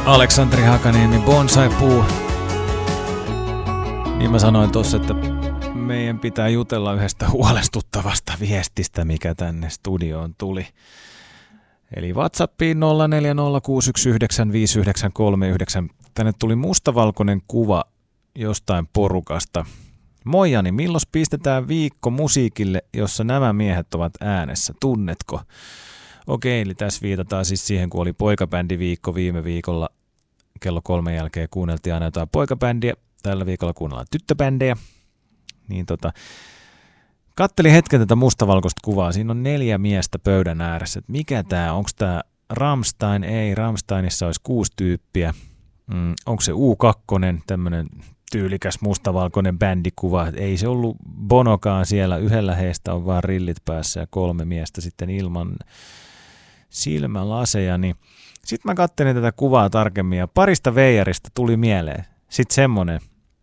Aleksanteri Hakaniemi, Bonsai-puu. Niin mä sanoin tossa, että meidän pitää jutella yhdestä huolestuttavasta viestistä, mikä tänne studioon tuli. Eli WhatsAppiin 0406195939. Tänne tuli mustavalkoinen kuva jostain porukasta. Moi Jani, milloin pistetään viikko musiikille, jossa nämä miehet ovat äänessä? Tunnetko? Okei, eli tässä viitataan siis siihen, kun oli poikabändiviikko viime viikolla. Kello 3 jälkeen kuunneltiin aina jotain poikabändiä. Tällä viikolla kuunnellaan tyttöbändejä. Niin kattelin hetken tätä mustavalkoista kuvaa. Siinä on 4 miestä pöydän ääressä. Et mikä tää? Onko tää Rammstein? Ei, Rammsteinissa olisi 6 tyyppiä. Onko se U2, tämmönen tyylikäs mustavalkoinen bändikuva? Et ei se ollut Bonokaan siellä. Yhdellä heistä on vaan rillit päässä ja 3 miestä sitten ilman silmälaseja. Niin sitten mä katselin tätä kuvaa tarkemmin ja parista veijarista tuli mieleen sitten semmonen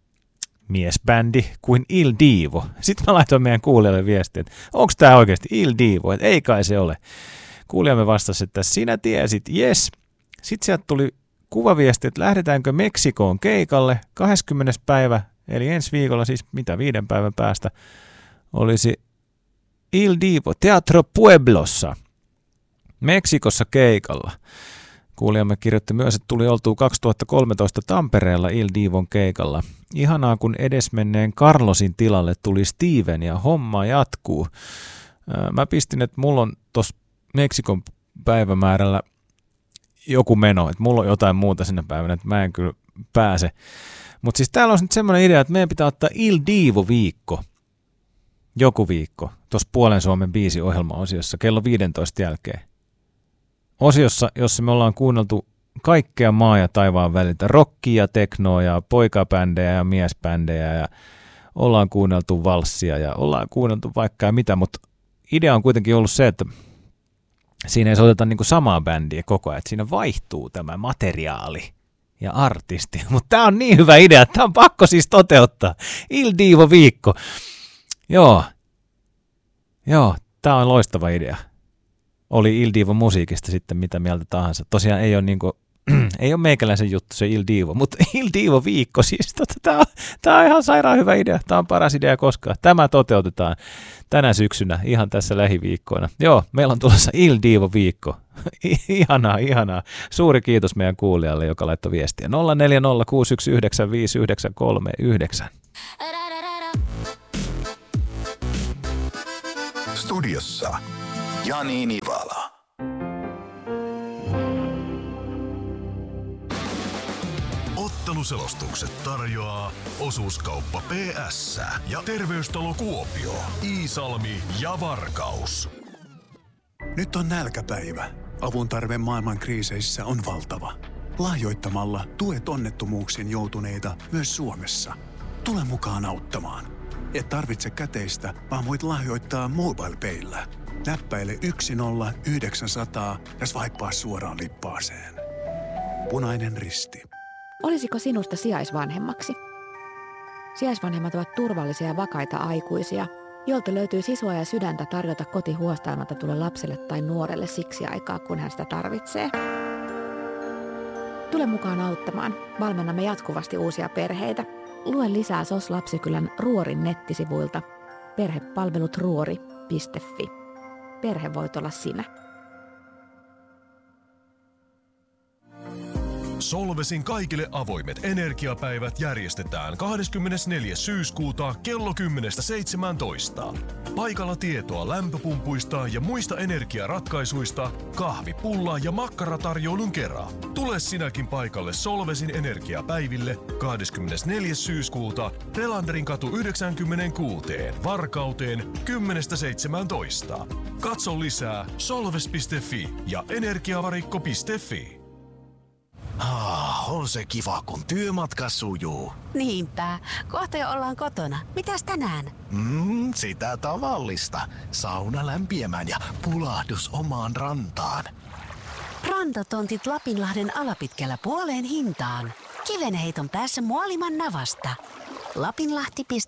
miesbändi kuin Il Divo. Sitten mä laitoin meidän kuulijalle viestiä, että onko tämä oikeasti Il Divo, että ei kai se ole. Kuulijamme vastasi, että sinä tiesit, jes. Sitten sieltä tuli kuvaviesti, että lähdetäänkö Meksikoon keikalle 20. päivä, eli ensi viikolla, siis 5 päivän päästä, olisi Il Divo Teatro Pueblossa Meksikossa keikalla. Kuulijamme kirjoitti myös, että tuli oltua 2013 Tampereella Il Divon keikalla. Ihanaa, kun edesmenneen Carlosin tilalle tuli Steven ja homma jatkuu. Mä pistin, että mulla on tuossa Meksikon päivämäärällä joku meno, että mulla on jotain muuta sinne päivänä, että mä en kyllä pääse. Mutta siis täällä on nyt semmoinen idea, että meidän pitää ottaa Il Divo-viikko, joku viikko, tuossa Puolen Suomen biisiohjelma-osiossa kello 15 jälkeen. Osiossa, jossa me ollaan kuunneltu kaikkea maa ja taivaan väliltä, rockia, teknoa ja poikabändejä ja miesbändejä ja ollaan kuunneltu valssia ja ollaan kuunneltu vaikka ja mitä, mutta idea on kuitenkin ollut se, että siinä ei soiteta niinku samaa bändiä koko ajan, että siinä vaihtuu tämä materiaali ja artisti, mutta tämä on niin hyvä idea, että tämä on pakko siis toteuttaa. Il Divo viikko. Joo, tämä on loistava idea. Oli Il Divo musiikista sitten mitä mieltä tahansa. Tosiaan ei ole, ei ole meikäläisen juttu se Il Divo, mutta Il Divo viikko, siis tämä on ihan sairaan hyvä idea. Tämä on paras idea koskaan. Tämä toteutetaan tänä syksynä, ihan tässä lähiviikkoina. Joo, meillä on tulossa Il Divo viikko. Ihanaa. Suuri kiitos meidän kuulijalle, joka laittoi viestiä. 0406195939. Studiossa Jani Nivala. Otteluselostukset tarjoaa Osuuskauppa PS ja Terveystalo Kuopio, Iisalmi ja Varkaus. Nyt on nälkäpäivä. Avun tarve maailman kriiseissä on valtava. Lahjoittamalla tuet onnettomuuksiin joutuneita myös Suomessa. Tule mukaan auttamaan. Et tarvitse käteistä, vaan voit lahjoittaa MobilePayllä. Näppäile 10900 ja swipea suoraan lippaaseen. Punainen Risti. Olisiko sinusta sijaisvanhemmaksi? Sijaisvanhemmat ovat turvallisia ja vakaita aikuisia, joilta löytyy sisua ja sydäntä tarjota koti huostaanotetulle lapselle tai nuorelle siksi aikaa, kun hän sitä tarvitsee. Tule mukaan auttamaan. Valmennamme jatkuvasti uusia perheitä. Lue lisää SOS Lapsikylän Ruorin nettisivuilta perhepalvelutruori.fi. Perhe voit olla sinä. Solvesin kaikille avoimet energiapäivät järjestetään 24. syyskuuta kello 10.17. Paikalla tietoa lämpöpumpuista ja muista energiaratkaisuista, kahvipulla ja makkaratarjoulun kera. Tule sinäkin paikalle Solvesin energiapäiville 24. syyskuuta Relanderin katu 96 Varkauteen 10.17. Katso lisää solves.fi ja energiavarikko.fi. On se kiva, kun työmatka sujuu. Niinpä. Kohta jo ollaan kotona. Mitäs tänään? Sitä tavallista. Sauna lämpiämään ja pulahdus omaan rantaan. Rantatontit Lapinlahden alapitkällä puoleen hintaan. Kivenheiton päässä Muoliman navasta. Lapinlahti.fi